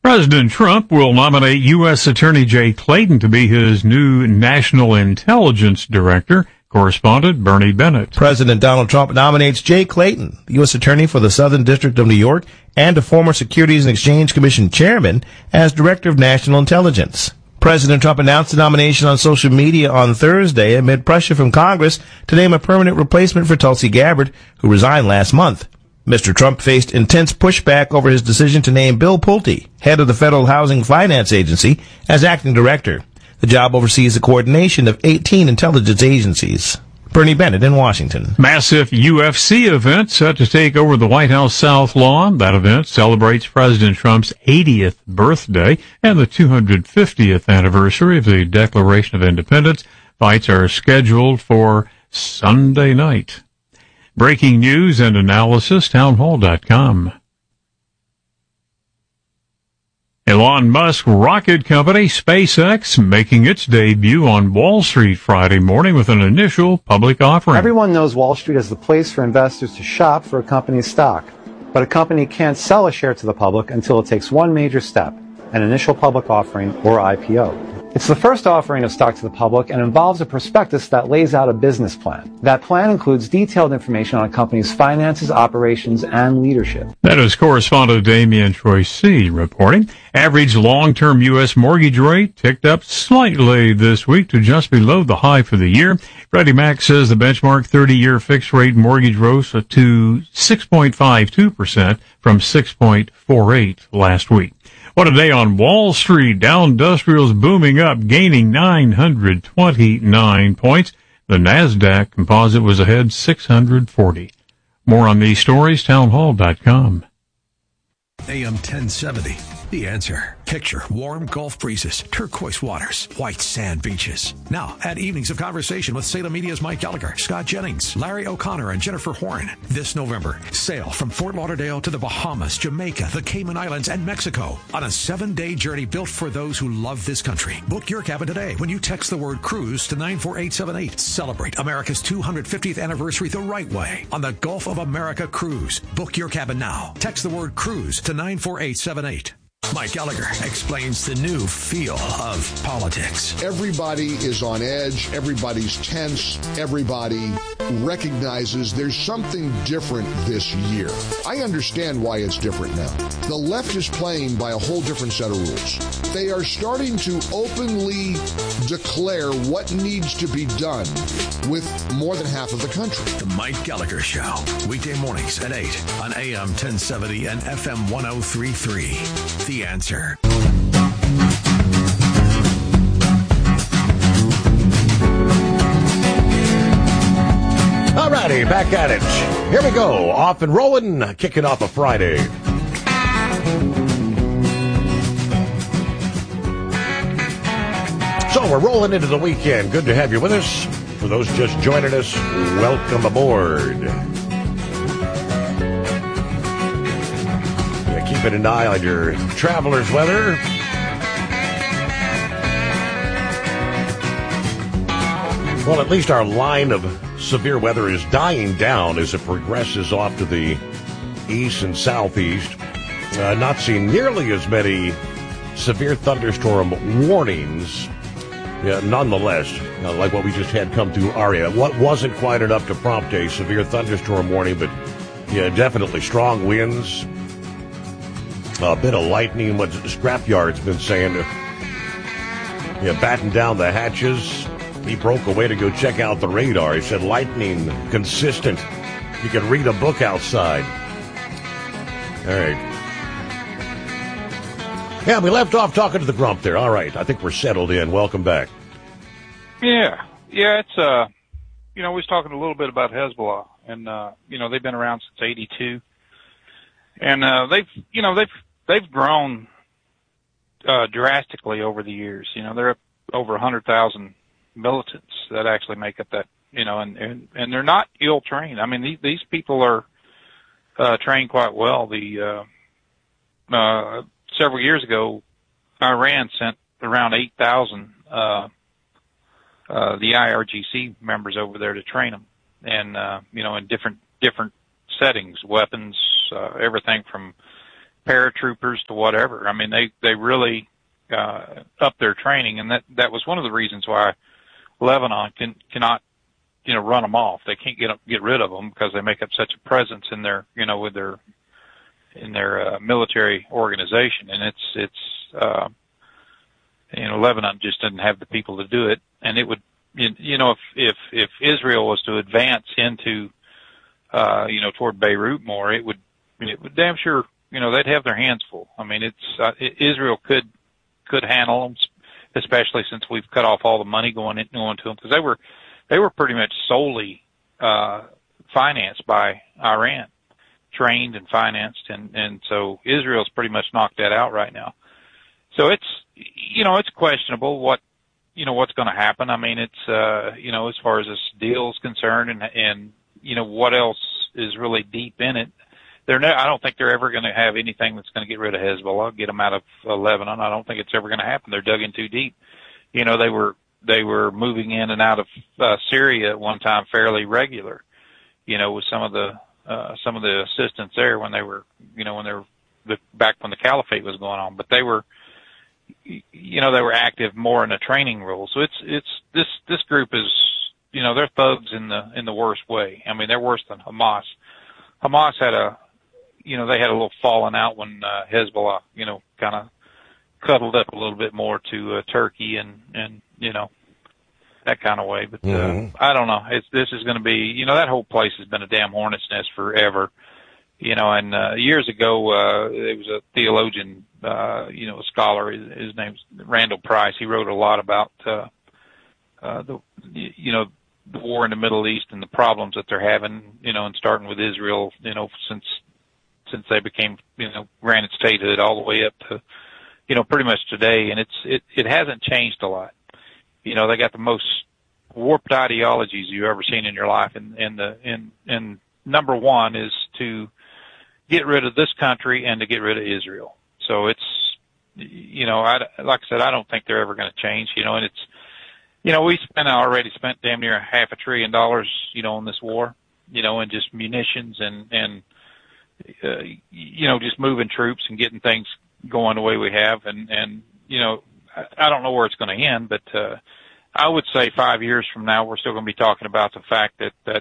President Trump will nominate U.S. Attorney Jay Clayton to be his new National Intelligence Director. Correspondent Bernie Bennett. President Donald Trump nominates Jay Clayton, the U.S. Attorney for the Southern District of New York and a former Securities and Exchange Commission chairman, as Director of National Intelligence. President Trump announced the nomination on social media on Thursday amid pressure from Congress to name a permanent replacement for Tulsi Gabbard, who resigned last month. Mr. Trump faced intense pushback over his decision to name Bill Pulte, head of the Federal Housing Finance Agency, as acting director. The job oversees the coordination of 18 intelligence agencies. Bernie Bennett in Washington. Massive UFC event set to take over the White House South Lawn. That event celebrates President Trump's 80th birthday and the 250th anniversary of the Declaration of Independence. Fights are scheduled for Sunday night. Breaking news and analysis, townhall.com. Elon Musk rocket company SpaceX making its debut on Wall Street Friday morning with an initial public offering. Everyone knows Wall Street is the place for investors to shop for a company's stock. But a company can't sell a share to the public until it takes one major step, an initial public offering or IPO. It's the first offering of stock to the public and involves a prospectus that lays out a business plan. That plan includes detailed information on a company's finances, operations, and leadership. That is correspondent Damian Troisi reporting. Average long-term U.S. mortgage rate ticked up slightly this week to just below the high for the year. Freddie Mac says the benchmark 30-year fixed-rate mortgage rose to 6.52% from 6.48% last week. What a day on Wall Street. Dow Industrials booming up, gaining 929 points. The NASDAQ composite was ahead 640. More on these stories, townhall.com. AM 1070. The Answer. Picture warm Gulf breezes, turquoise waters, white sand beaches. Now, add evenings of conversation with Salem Media's Mike Gallagher, Scott Jennings, Larry O'Connor, and Jennifer Horn. This November, sail from Fort Lauderdale to the Bahamas, Jamaica, the Cayman Islands, and Mexico on a 7-day journey built for those who love this country. Book your cabin today when you text the word cruise to 94878. Celebrate America's 250th anniversary the right way on the Gulf of America Cruise. Book your cabin now. Text the word cruise to 94878. Mike Gallagher explains the new feel of politics. Everybody is on edge. Everybody's tense. Everybody recognizes there's something different this year. I understand why it's different now. The left is playing by a whole different set of rules. They are starting to openly declare what needs to be done with more than half of the country. The Mike Gallagher Show, weekday mornings at 8 on AM 1070 and FM 103.3. The Answer. All righty, back at it. Here we go. Off and rolling, kicking off a Friday. So we're rolling into the weekend. Good to have you with us. For those just joining us, welcome aboard. Keeping an eye on your traveler's weather. Well, at least our line of severe weather is dying down as it progresses off to the east and southeast. Not seeing nearly as many severe thunderstorm warnings. Nonetheless, like what we just had come through our area. What wasn't quite enough to prompt a severe thunderstorm warning, but definitely strong winds. A bit of lightning, what Scrapyard's been saying. Batten down the hatches. He broke away to go check out the radar. He said lightning, consistent. You can read a book outside. All right. Yeah, we left off talking to the Grump there. All right, I think we're settled in. Welcome back. Yeah, it's, we was talking a little bit about Hezbollah. And, they've been around since '82. And they've grown drastically over the years. They're up over 100,000 militants that actually make up that. And they're not ill trained. I mean, these people are trained quite well. Several years ago, Iran sent around 8,000 the IRGC members over there to train them, and in different settings, weapons, everything from paratroopers to whatever. I mean, they really up their training, and that was one of the reasons why Lebanon cannot run them off. They can't get rid of them because they make up such a presence in their with their military organization, and it's Lebanon just doesn't have the people to do it, and it would if Israel was to advance into toward Beirut more, it would damn sure they'd have their hands full. I mean, Israel could handle them, especially since we've cut off all the money going to them, because they were pretty much solely financed by Iran, trained and financed, and so Israel's pretty much knocked that out right now. So it's questionable what's going to happen. I mean, it's as far as this deal is concerned, and what else is really deep in it. I don't think they're ever going to have anything that's going to get rid of Hezbollah, get them out of Lebanon. I don't think it's ever going to happen. They're dug in too deep. They were moving in and out of Syria at one time fairly regular, with some of the assistance there when they were back when the caliphate was going on. But they were active more in a training role. So this group is, they're thugs in the worst way. I mean, they're worse than Hamas. Hamas had they had a little falling out when Hezbollah, kind of cuddled up a little bit more to Turkey and that kind of way. But I don't know. This is going to be, that whole place has been a damn hornet's nest forever. And years ago, there was a theologian, a scholar. His name's Randall Price. He wrote a lot about the war in the Middle East and the problems that they're having, and starting with Israel, since they became, granted statehood all the way up to, pretty much today. And it hasn't changed a lot. They got the most warped ideologies you've ever seen in your life. And number one is to get rid of this country and to get rid of Israel. So it's, like I said, I don't think they're ever going to change, and it's, we already spent damn near $500 billion, on this war, and just munitions and just moving troops and getting things going the way we have. And I don't know where it's going to end, but, I would say 5 years from now, we're still going to be talking about the fact that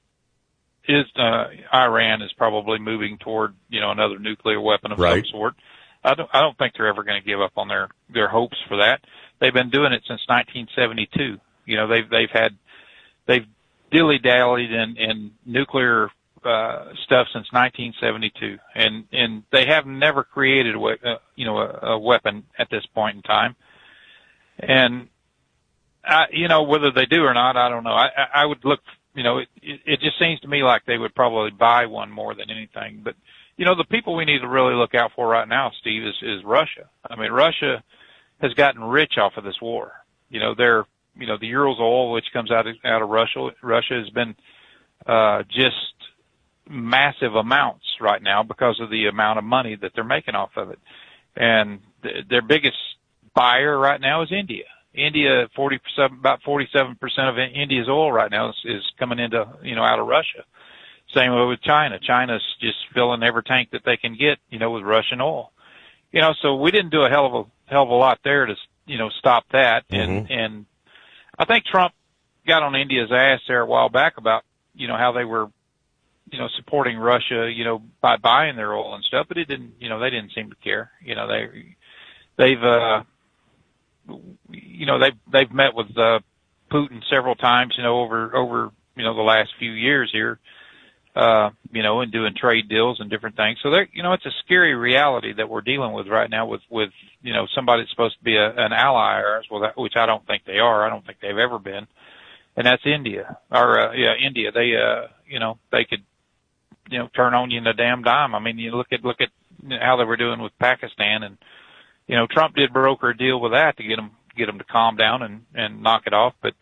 Iran is probably moving toward, another nuclear weapon of some sort. I don't think they're ever going to give up on their hopes for that. They've been doing it since 1972. They've dilly-dallied in nuclear stuff since 1972, and they have never created a weapon at this point in time. And whether they do or not, I don't know. I would look. It just seems to me like they would probably buy one more than anything. But the people we need to really look out for right now, Steve, is Russia. I mean, Russia has gotten rich off of this war. The Urals oil, which comes out of Russia. Russia has been just massive amounts right now because of the amount of money that they're making off of it. And their biggest buyer right now is India. India, about 47% of India's oil right now is coming into, out of Russia. Same way with China. China's just filling every tank that they can get, with Russian oil. So we didn't do a hell of a lot there to, stop that. Mm-hmm. And I think Trump got on India's ass there a while back about, how they were, supporting Russia, by buying their oil and stuff, but it didn't, they didn't seem to care. They've met with Putin several times, over the last few years here, and doing trade deals and different things. So it's a scary reality that we're dealing with right now with somebody that's supposed to be an ally of ours, which I don't think they are. I don't think they've ever been, and that's India. India. They could, turn on you in a damn dime. I mean, you look at how they were doing with Pakistan, and Trump did broker a deal with that to get them to calm down and knock it off. But,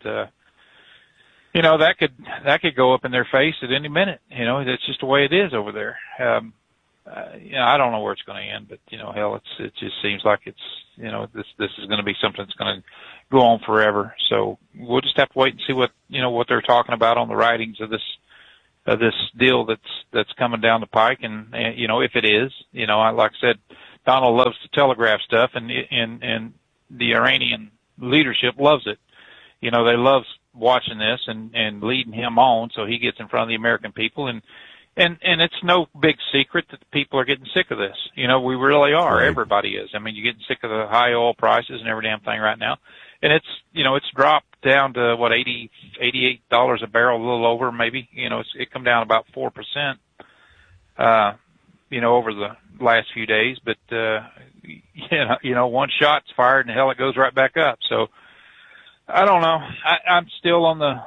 that could go up in their face at any minute. That's just the way it is over there. I don't know where it's going to end, but, hell, it just seems like it's, this is going to be something that's going to go on forever. So we'll just have to wait and see what they're talking about on the writings of this this deal that's coming down the pike. And you know, if it is, you know, like I said, Donald loves to telegraph stuff, and the Iranian leadership loves it. You know, they love watching this and leading him on so he gets in front of the American people. And it's no big secret that the people are getting sick of this. You know, we really are. Right. Everybody is. I mean, you're getting sick of the high oil prices and every damn thing right now. And it's, you know, it's dropped down to what, $88 a barrel, a little over maybe. You know, it come down about 4%, you know, over the last few days. But, you know, one shot's fired and hell, it goes right back up. So I don't know. I'm still on the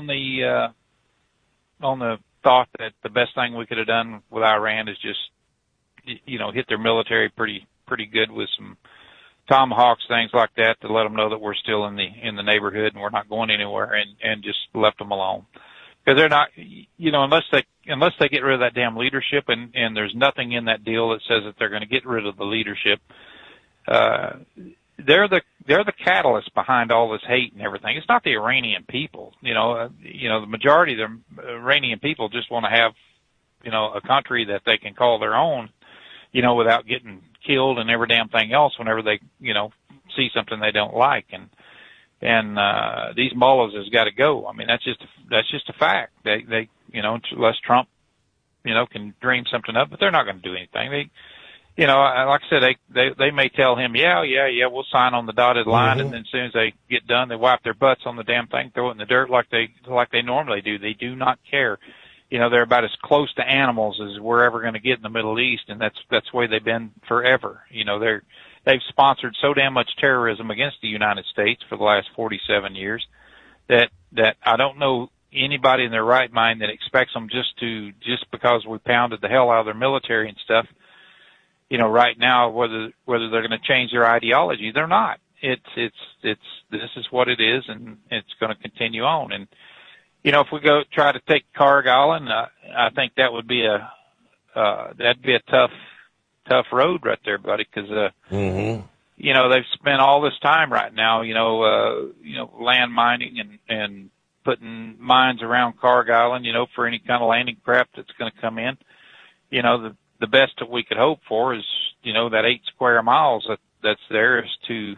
thought that the best thing we could have done with Iran is just, you know, hit their military pretty good with some tomahawks, things like that, to let them know that we're still in the neighborhood and we're not going anywhere, and just left them alone. Because they're not, you know, unless they get rid of that damn leadership, and there's nothing in that deal that says that they're going to get rid of the leadership. They're the catalyst behind all this hate and everything. It's not the Iranian people. You know, the majority of the Iranian people just want to have, you know, a country that they can call their own, you know, without getting killed and every damn thing else whenever they, you know, see something they don't like. And these mullahs has got to go. I mean, that's just a fact. They, you know, unless Trump, you know, can dream something up, but they're not going to do anything. They, you know, like I said, they may tell him, yeah, we'll sign on the dotted line, and then as soon as they get done, they wipe their butts on the damn thing, throw it in the dirt like they normally do. They do not care. You know, they're about as close to animals as we're ever going to get in the Middle East, and that's the way they've been forever. You know, they've sponsored so damn much terrorism against the United States for the last 47 years that I don't know anybody in their right mind that expects them just because we pounded the hell out of their military and stuff, you know, right now, whether they're going to change their ideology. They're not. This is what it is, and it's going to continue on. And, you know, if we go try to take Carg Island, I think that would be that'd be a tough road right there, buddy, because, you know, they've spent all this time right now, you know, land mining and putting mines around Carg Island, you know, for any kind of landing craft that's going to come in. You know, the best that we could hope for is, you know, that 8 square miles that's there is to,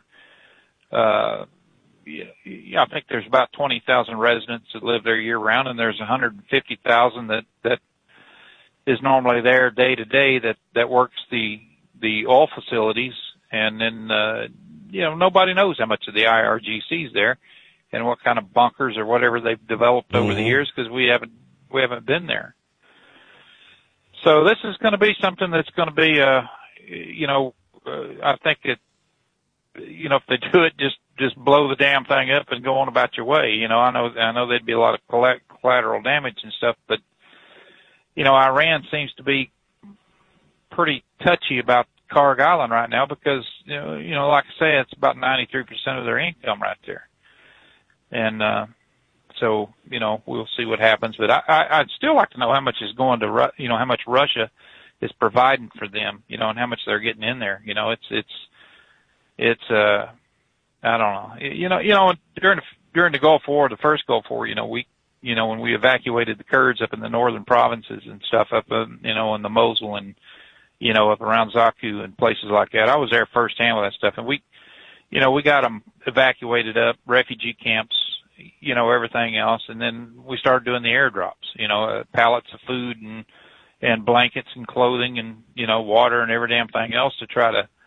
I think there's about 20,000 residents that live there year round, and there's 150,000 that is normally there day to day that works the oil facilities. And then, you know, nobody knows how much of the IRGC's there and what kind of bunkers or whatever they've developed over the years, because we haven't been there. So this is going to be something that's going to be, you know, I think it, you know, if they do it, just blow the damn thing up and go on about your way. You know, I know there'd be a lot of collateral damage and stuff, but, you know, Iran seems to be pretty touchy about Carg Island right now because, you know, like I say, it's about 93% of their income right there. And, so, you know, we'll see what happens, but I'd still like to know how much is going to, you know, how much Russia is providing for them, you know, and how much they're getting in there. You know, it's I don't know. You know, during the Gulf War, the first Gulf War, you know, when we evacuated the Kurds up in the northern provinces and stuff up, you know, in the Mosul and, you know, up around Zaku and places like that, I was there firsthand with that stuff. And we got them evacuated up, refugee camps, you know, everything else. And then we started doing the airdrops, you know, pallets of food and blankets and clothing and, you know, water and every damn thing else to try to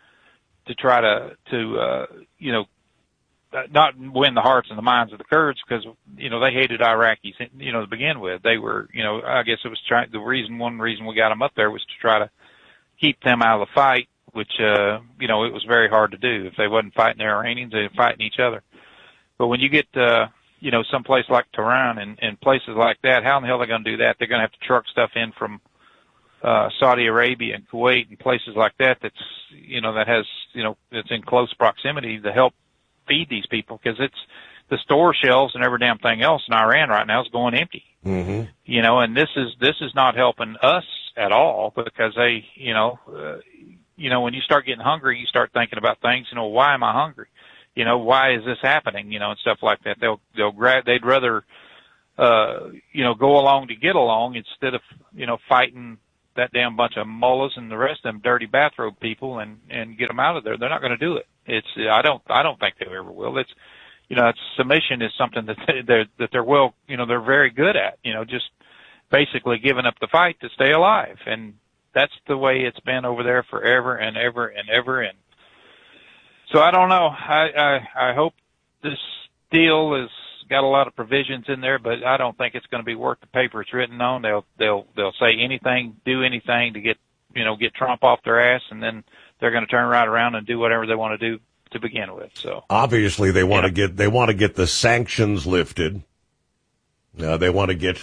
you know, not win the hearts and the minds of the Kurds because, you know, they hated Iraqis, you know, to begin with. They were, you know, I guess it was one reason we got them up there was to try to keep them out of the fight, which, you know, it was very hard to do. If they wasn't fighting the Iranians, they were fighting each other. But when you get, you know, someplace like Tehran and places like that, how in the hell are they going to do that? They're going to have to truck stuff in from Saudi Arabia and Kuwait and places like that that's, you know, that has, you know, it's in close proximity to help feed these people because it's the store shelves and every damn thing else in Iran right now is going empty. You know, and this is not helping us at all because they, you know, when you start getting hungry, you start thinking about things, you know, why am I hungry? You know, why is this happening? You know, and stuff like that. They'd rather, go along to get along instead of, fighting that damn bunch of mullahs and the rest of them dirty bathrobe people and get them out of there. They're not going to do it. I don't think they ever will. Submission is something that they're they're very good at, just basically giving up the fight to stay alive. And that's the way it's been over there forever and ever and ever. And so I don't know. I hope this deal has got a lot of provisions in there, but I don't think it's going to be worth the paper it's written on. They'll say anything, do anything to get Trump off their ass, and then they're going to turn right around and do whatever they want to do to begin with. So obviously they want to get the sanctions lifted. They want to get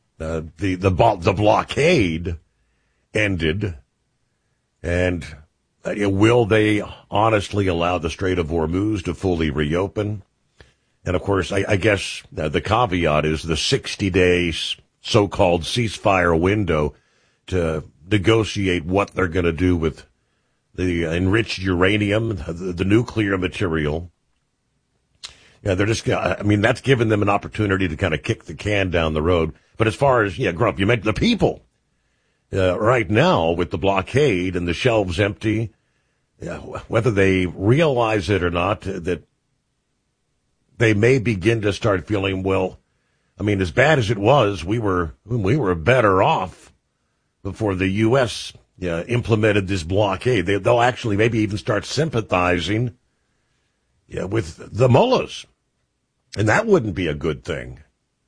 the blockade ended, and will they honestly allow the Strait of Hormuz to fully reopen? And of course, I guess the caveat is the 60-day so-called ceasefire window to negotiate what they're going to do with the enriched uranium, the nuclear material. Yeah, they're just, that's given them an opportunity to kind of kick the can down the road. But as far as, Grump, you mentioned the people. Right now, with the blockade and the shelves empty, whether they realize it or not, that they may begin to start feeling, as bad as it was, we were better off before the U.S. Implemented this blockade. They'll actually maybe even start sympathizing with the mullahs. And that wouldn't be a good thing.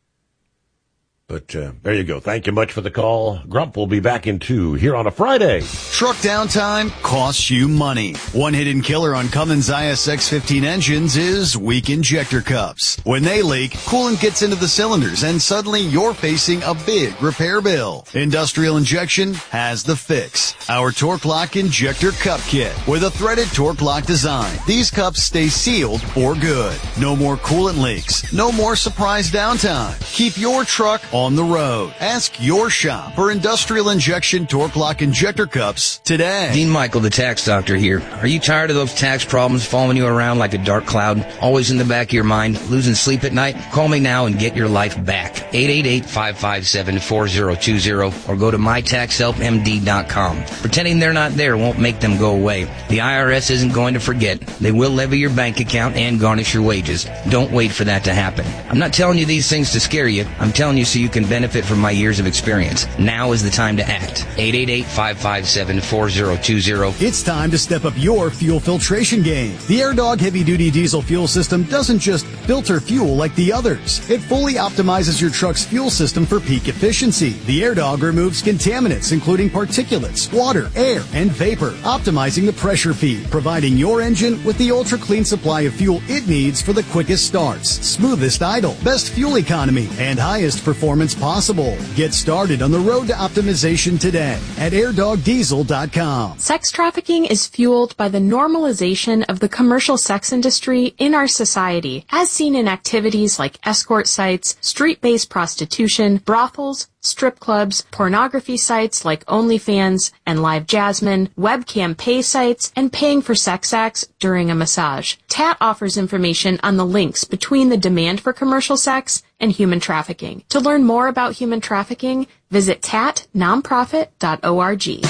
But there you go. Thank you much for the call. Grump will be back in 2 here on a Friday. Truck downtime costs you money. One hidden killer on Cummins ISX-15 engines is weak injector cups. When they leak, coolant gets into the cylinders and suddenly you're facing a big repair bill. Industrial Injection has the fix. Our Torque Lock Injector Cup Kit with a threaded Torque Lock design. These cups stay sealed for good. No more coolant leaks. No more surprise downtime. Keep your truck on the road. Ask your shop for Industrial Injection Torque Lock Injector Cups today. Dean Michael, the tax doctor here. Are you tired of those tax problems following you around like a dark cloud, always in the back of your mind, losing sleep at night? Call me now and get your life back. 888-557-4020 or go to mytaxhelpmd.com. Pretending they're not there won't make them go away. The IRS isn't going to forget. They will levy your bank account and garnish your wages. Don't wait for that to happen. I'm not telling you these things to scare you. I'm telling you so you can benefit from my years of experience. Now is the time to act. 888-557-4020. It's time to step up your fuel filtration game. The AirDog heavy-duty diesel fuel system doesn't just filter fuel like the others. It fully optimizes your truck's fuel system for peak efficiency. The AirDog removes contaminants, including particulates, water, air, and vapor, optimizing the pressure feed, providing your engine with the ultra-clean supply of fuel it needs for the quickest starts, smoothest idle, best fuel economy, and highest performance possible. Get started on the road to optimization today at airdogdiesel.com. Sex trafficking is fueled by the normalization of the commercial sex industry in our society, as seen in activities like escort sites, street-based prostitution, brothels, strip clubs, pornography sites like OnlyFans and Live Jasmine, webcam pay sites, and paying for sex acts during a massage. TAT offers information on the links between the demand for commercial sex and human trafficking. To learn more about human trafficking, visit tatnonprofit.org.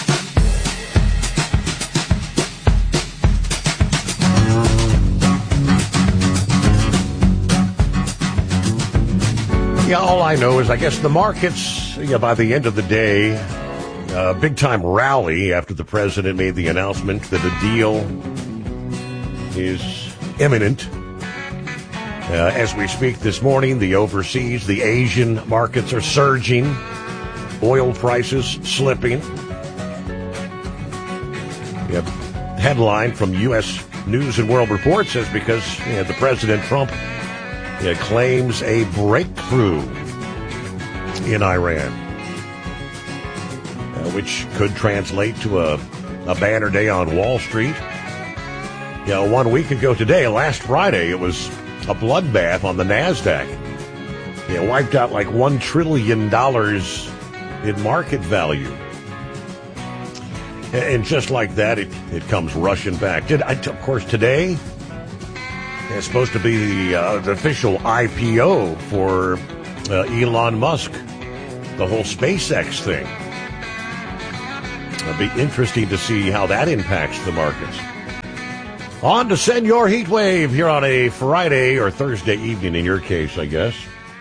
Yeah, all I know is I guess the markets, by the end of the day, big-time rally after the president made the announcement that a deal is imminent. As we speak this morning, the Asian markets are surging. Oil prices slipping. Headline from U.S. News and World Report says because the President Trump claims a breakthrough in Iran, which could translate to a banner day on Wall Street. 1 week ago today, last Friday, it was a bloodbath on the NASDAQ. Wiped out like $1 trillion in market value. And just like that, it comes rushing back. Of course, today, it's supposed to be the official IPO for Elon Musk, the whole SpaceX thing. It'll be interesting to see how that impacts the markets. On to Senor Heatwave here on a Friday or Thursday evening, in your case, I guess.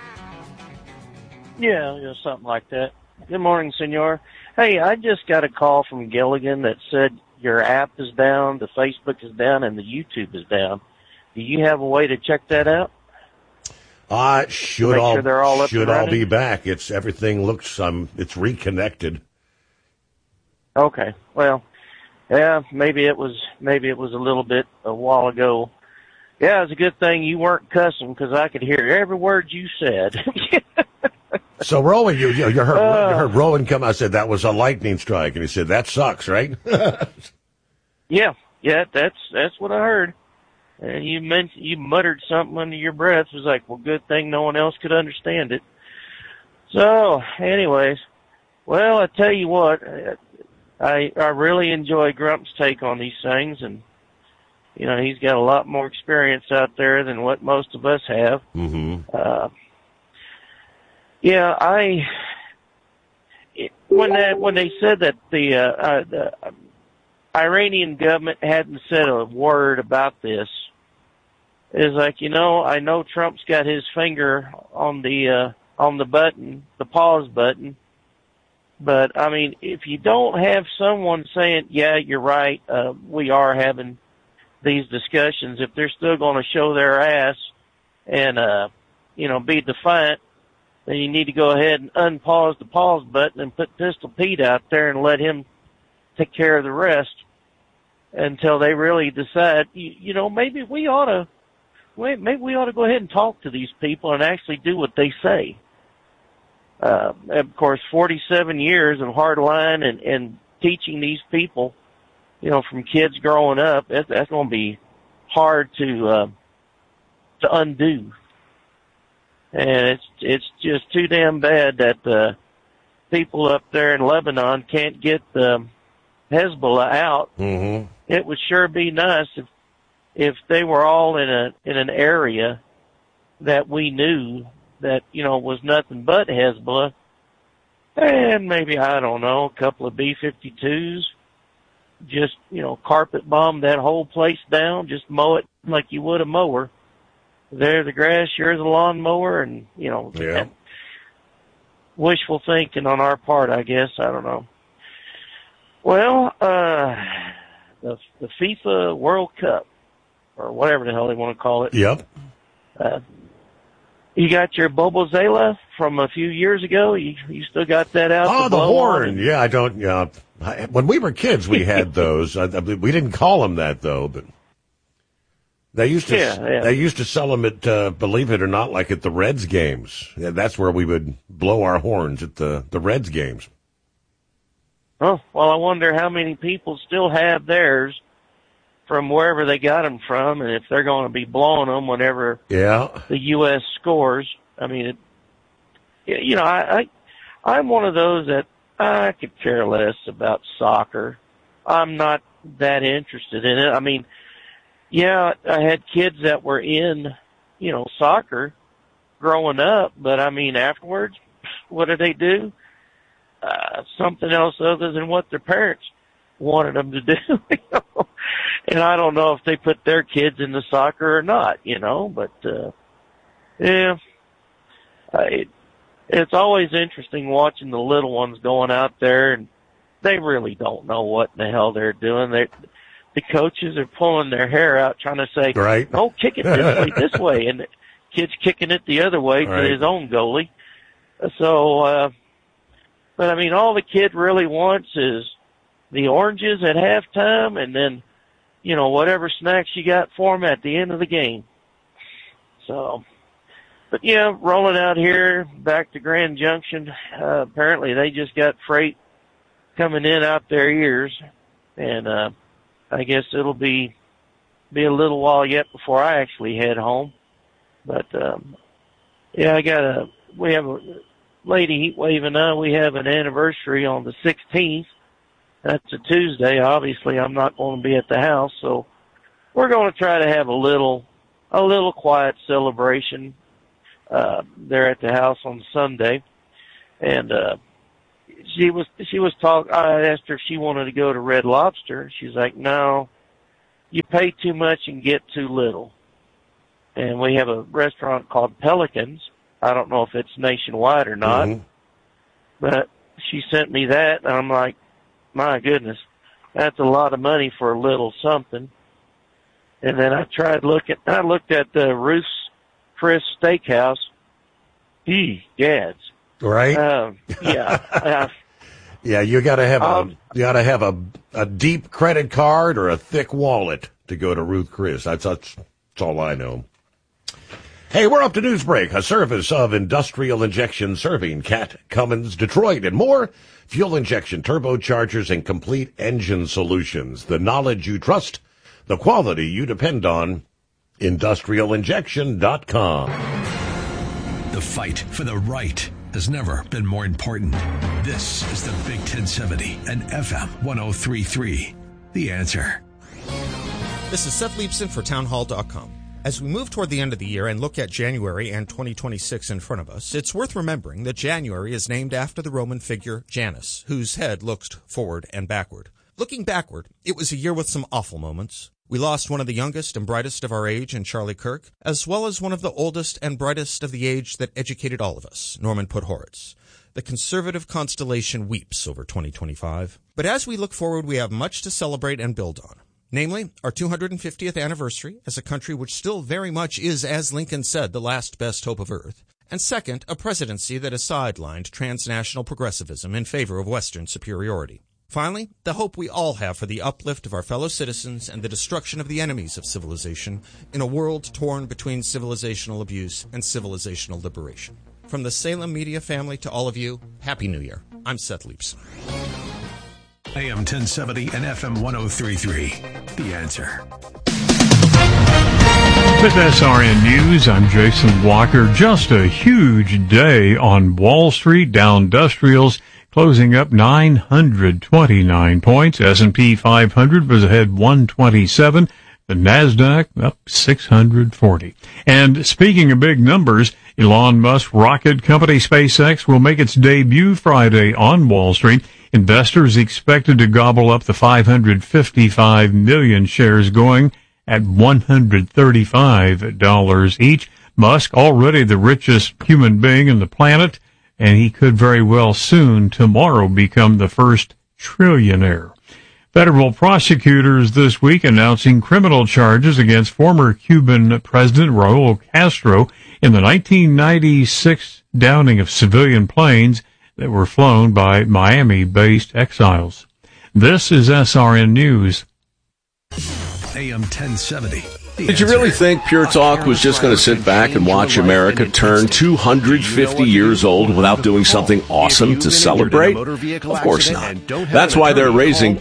Yeah, something like that. Good morning, Senor. Hey, I just got a call from Gilligan that said your app is down, the Facebook is down, and the YouTube is down. Do you have a way to check that out? Should all be back. Everything looks it's reconnected. Okay. Well, yeah, maybe it was a little bit a while ago. Yeah, it's a good thing you weren't cussing because I could hear every word you said. So Rowan, you heard Rowan come out and said that was a lightning strike, and he said that sucks, right? Yeah, that's what I heard. And you muttered something under your breath. It was like, well, good thing no one else could understand it. So, anyways, well, I tell you what, I really enjoy Grump's take on these things, and he's got a lot more experience out there than what most of us have. Mm-hmm. When they said that the Iranian government hadn't said a word about this, is like, I know Trump's got his finger on the button, the pause button. But, I mean, if you don't have someone saying, yeah, you're right, we are having these discussions, if they're still going to show their ass and, be defiant, then you need to go ahead and unpause the pause button and put Pistol Pete out there and let him take care of the rest until they really decide, maybe we ought to go ahead and talk to these people and actually do what they say. Of course, 47 years of hard line and teaching these people, from kids growing up, that's going to be hard to undo. And it's just too damn bad that the people up there in Lebanon can't get the Hezbollah out. Mm-hmm. It would sure be nice if they were all in an area that we knew that, was nothing but Hezbollah, and maybe, I don't know, a couple of B-52s, just, carpet bomb that whole place down, just mow it like you would a mower. They're the grass, you're the lawnmower, and, Yeah. Wishful thinking on our part, I guess, I don't know. Well, the FIFA World Cup, or whatever the hell they want to call it. Yep. You got your Bobozela from a few years ago? You still got that out? Oh, the horn. Yeah, I don't, when we were kids, we had those. We didn't call them that, though, but they used to, They used to sell them at, believe it or not, like at the Reds games. Yeah, that's where we would blow our horns at the Reds games. Oh, well, I wonder how many people still have theirs from wherever they got them from, and if they're going to be blowing them whenever the U.S. scores. I mean, I'm one of those that I could care less about soccer. I'm not that interested in it. I mean, I had kids that were in, soccer growing up, but I mean, afterwards, what did they do? Something else other than what their parents wanted them to do. And I don't know if they put their kids into soccer or not, but it's always interesting watching the little ones going out there, and they really don't know what in the hell they're doing. The coaches are pulling their hair out trying to say, right. "Oh, kick it this way," and the kid's kicking it the other way to his own goalie. So, but I mean, all the kid really wants is the oranges at halftime, and then, whatever snacks you got for them at the end of the game. So, but rolling out here back to Grand Junction. Apparently they just got freight coming in out their ears, and I guess it'll be a little while yet before I actually head home. But we have a Lady Heatwave and I, we have an anniversary on the 16th. That's a Tuesday. Obviously, I'm not going to be at the house, so we're going to try to have a little quiet celebration. there at the house on Sunday, and she was talking. I asked her if she wanted to go to Red Lobster. She's like, "No, you pay too much and get too little." And we have a restaurant called Pelicans. I don't know if it's nationwide or not, but she sent me that, and I'm like, my goodness, that's a lot of money for a little something. And then I looked at the Ruth's Chris Steakhouse. Gads. Right? Yeah. Yeah, you gotta have a deep credit card or a thick wallet to go to Ruth Chris. That's all I know. Hey, we're up to Newsbreak, a service of Industrial Injection, serving Cat, Cummins, Detroit, and more. Fuel injection, turbochargers, and complete engine solutions. The knowledge you trust, the quality you depend on. IndustrialInjection.com. The fight for the right has never been more important. This is the Big 1070 and FM 1033. The Answer. This is Seth Leibson for townhall.com. As we move toward the end of the year and look at January and 2026 in front of us, it's worth remembering that January is named after the Roman figure Janus, whose head looked forward and backward. Looking backward, it was a year with some awful moments. We lost one of the youngest and brightest of our age in Charlie Kirk, as well as one of the oldest and brightest of the age that educated all of us, Norman Podhoretz. The conservative constellation weeps over 2025. But as we look forward, we have much to celebrate and build on. Namely, our 250th anniversary as a country which still very much is, as Lincoln said, the last best hope of Earth. And second, a presidency that has sidelined transnational progressivism in favor of Western superiority. Finally, the hope we all have for the uplift of our fellow citizens and the destruction of the enemies of civilization in a world torn between civilizational abuse and civilizational liberation. From the Salem Media family to all of you, Happy New Year. I'm Seth Leibson. AM 1070 and FM 1033. The Answer. With SRN News, I'm Jason Walker. Just a huge day on Wall Street. Dow Industrials closing up 929 points. S&P 500 was ahead 127. The NASDAQ up 640. And speaking of big numbers, Elon Musk's rocket company SpaceX will make its debut Friday on Wall Street. Investors expected to gobble up the 555 million shares, going at $135 each. Musk, already the richest human being on the planet, and he could very well soon, tomorrow, become the first trillionaire. Federal prosecutors this week announcing criminal charges against former Cuban President Raul Castro in the 1996 downing of civilian planes that were flown by Miami-based exiles. This is SRN News. AM 1070. Did you really think Pure Talk was just going to sit back and watch America turn 250 years old without doing something awesome to celebrate? Of course not. That's why they're raising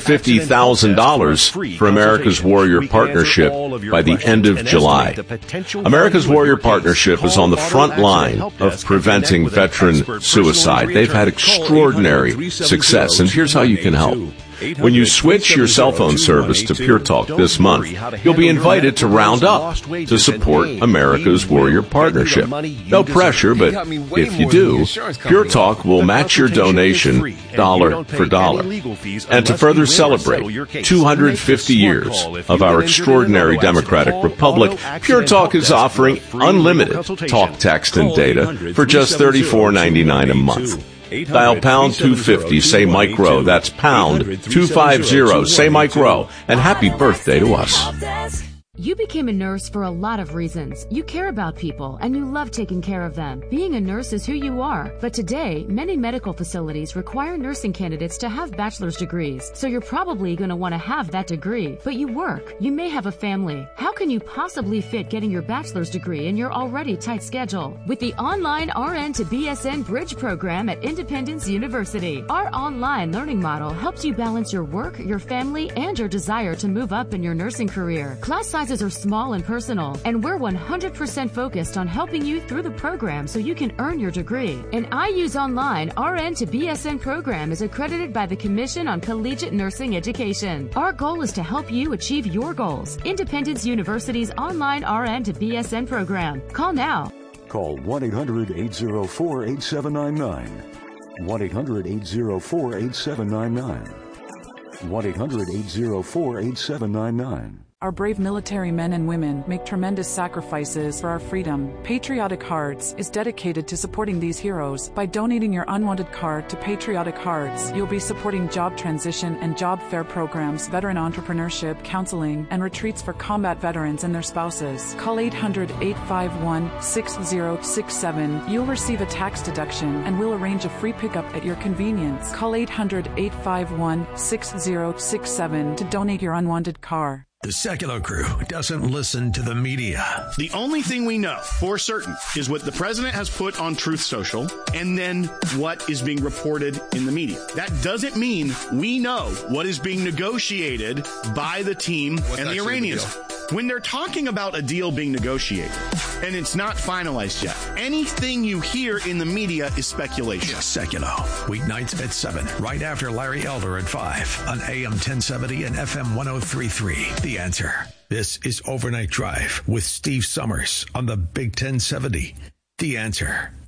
$250,000 for America's Warrior Partnership by the end of July. America's Warrior Partnership is on the front line of preventing veteran suicide. They've had extraordinary success, and here's how you can help. When you switch your cell phone service to Pure Talk this month, you'll be invited to round up to support America's Warrior Partnership. No pressure, but if you do, Pure Talk will match your donation dollar for dollar. And to further celebrate 250 years of our extraordinary democratic republic, Pure Talk is offering unlimited talk, text, and data for just $34.99 a month. Dial pound 250, say Mike Rowe. That's pound 250, say Mike Rowe. And happy birthday to us. You became a nurse for a lot of reasons. You care about people and you love taking care of them. Being a nurse is who you are. But today, many medical facilities require nursing candidates to have bachelor's degrees. So you're probably going to want to have that degree. But you work. You may have a family. How can you possibly fit getting your bachelor's degree in your already tight schedule? With the online RN to BSN Bridge program at Independence University, our online learning model helps you balance your work, your family, and your desire to move up in your nursing career. Class sizes are small and personal, and we're 100% focused on helping you through the program so you can earn your degree. An IU's online RN to BSN program is accredited by the Commission on Collegiate Nursing Education. Our goal is to help you achieve your goals. Independence University's online RN to BSN program. Call now. Call 1-800-804-8799. 1-800-804-8799. 1-800-804-8799. Our brave military men and women make tremendous sacrifices for our freedom. Patriotic Hearts is dedicated to supporting these heroes. By donating your unwanted card to Patriotic Hearts, you'll be supporting job transition and job fair programs, veteran entrepreneurship, counseling, and retreats for combat veterans and their spouses. Call 800-851-6067. You'll receive a tax deduction and we'll arrange a free pickup at your convenience. Call 800-851-6067 to donate your unwanted car. The Secular Crew doesn't listen to the media. The only thing we know for certain is what the president has put on Truth Social and then what is being reported in the media. That doesn't mean we know what is being negotiated by the team and the Iranians. When they're talking about a deal being negotiated and it's not finalized yet, anything you hear in the media is speculation. Secular, weeknights at 7, right after Larry Elder at 5 on AM 1070 and FM 103.3. The Answer. This is Overnight Drive with Steve Summers on the Big 1070. The Answer.